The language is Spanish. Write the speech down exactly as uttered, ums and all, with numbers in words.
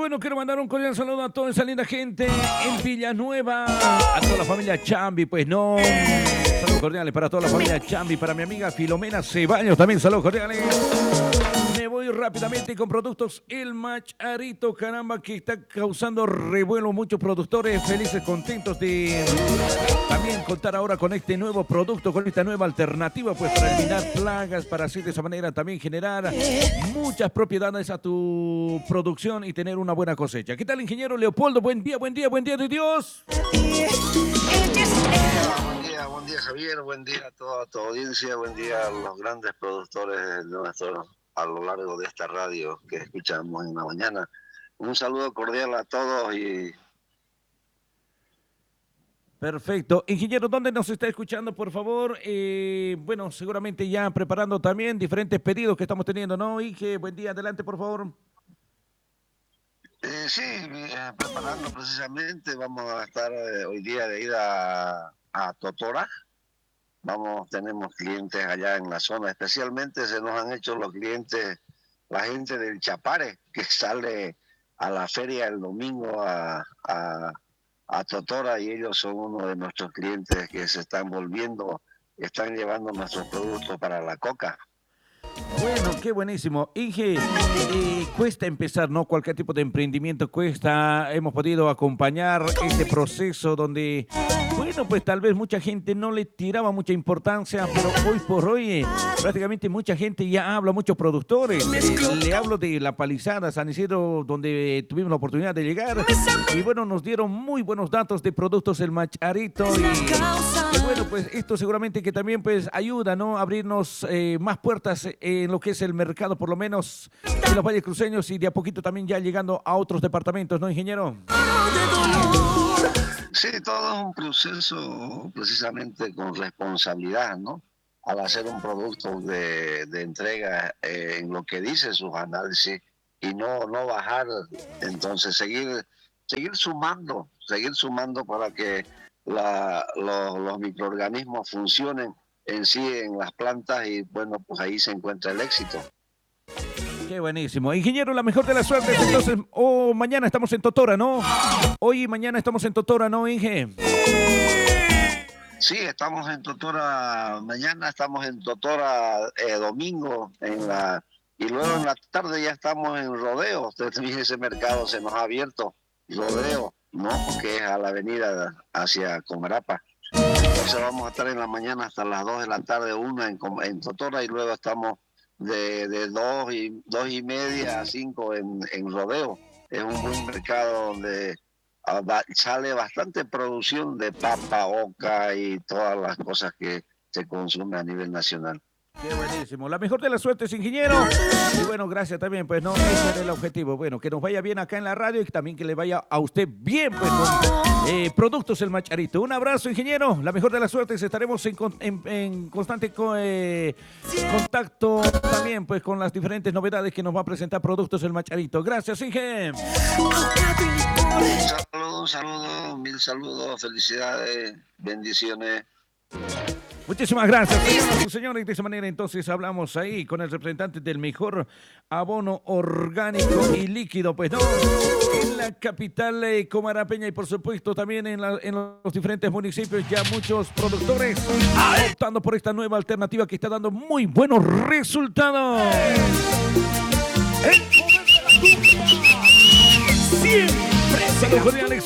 bueno, quiero mandar un cordial saludo a toda esa linda gente en Villanueva, a toda la familia Chambi, pues no. Saludos cordiales para toda la familia Chambi, para mi amiga Filomena Ceballos también, saludos cordiales. Me voy rápidamente con productos El Macharito, caramba, que está causando revuelo. Muchos productores felices, contentos de también contar ahora con este nuevo producto, con esta nueva alternativa, pues para eliminar plagas, para así de esa manera también generar muchas propiedades a tu producción y tener una buena cosecha. ¿Qué tal, ingeniero Leopoldo? Buen día, buen día, buen día de Dios. Buen día, buen día Javier, buen día a toda tu audiencia, buen día a los grandes productores de nuestro a lo largo de esta radio que escuchamos en la mañana. Un saludo cordial a todos y... Perfecto. Ingeniero, ¿dónde nos está escuchando, por favor? Eh, bueno, seguramente ya preparando también diferentes pedidos que estamos teniendo, ¿no? Inge, buen día, adelante, por favor. Eh, sí, eh, preparando precisamente, vamos a estar eh, hoy día de ida a, a Totora. Vamos, tenemos clientes allá en la zona, especialmente se nos han hecho los clientes, la gente del Chapare, que sale a la feria el domingo a, a, a Totora, y ellos son uno de nuestros clientes que se están volviendo, están llevando nuestros productos para la coca. Bueno, qué buenísimo. Inge, eh, cuesta empezar, ¿no? Cualquier tipo de emprendimiento cuesta. Hemos podido acompañar este proceso donde, bueno, pues tal vez mucha gente no le tiraba mucha importancia, pero hoy por hoy eh, prácticamente mucha gente ya habla, muchos productores. Eh, le hablo de La Palizada, San Isidro, donde tuvimos la oportunidad de llegar. Y bueno, nos dieron muy buenos datos de productos El Macharito. Y, y bueno, pues esto seguramente que también pues ayuda, ¿no? A abrirnos eh, más puertas en lo que es el mercado, por lo menos en los valles cruceños, y de a poquito también ya llegando a otros departamentos, ¿no, ingeniero? Sí, todo es un proceso precisamente con responsabilidad, ¿no? Al hacer un producto de, de entrega eh, en lo que dice sus análisis y no, no bajar, entonces seguir, seguir sumando, seguir sumando para que la, los, los microorganismos funcionen en sí en las plantas, y bueno, pues ahí se encuentra el éxito. Qué buenísimo. Ingeniero, la mejor de las suertes. Entonces, oh, mañana estamos en Totora, ¿no? Hoy y mañana estamos en Totora, ¿no, Inge? Sí, estamos en Totora, mañana estamos en Totora eh, domingo, en la y luego en la tarde ya estamos en Rodeo. También ese mercado se nos ha abierto, Rodeo, ¿no? Que es a la avenida hacia Comarapa. Entonces vamos a estar en la mañana hasta las dos de la tarde, una en, en Totora, y luego estamos de, de dos, y, dos y media a cinco en, en Rodeo. Es un buen mercado donde uh, va, sale bastante producción de papa, oca y todas las cosas que se consumen a nivel nacional. Qué buenísimo. La mejor de las suertes, ingeniero. Y bueno, gracias también, pues no, ese era el objetivo. Bueno, que nos vaya bien acá en la radio y también que le vaya a usted bien, pues con eh, Productos El Macharito. Un abrazo, ingeniero. La mejor de las suertes. Estaremos en, en, en constante co eh, contacto también, pues con las diferentes novedades que nos va a presentar Productos El Macharito. Gracias, Inge. Un saludo, un saludo, mil saludos, felicidades, bendiciones. Muchísimas gracias, señoras y señores. De esa manera entonces hablamos ahí con el representante del mejor abono orgánico y líquido, pues no, en la capital eh, Comarapeña, y por supuesto también en, la, en los diferentes municipios ya muchos productores optando por esta nueva alternativa que está dando muy buenos resultados. El poder de la culpa. Siempre. Saludos cordiales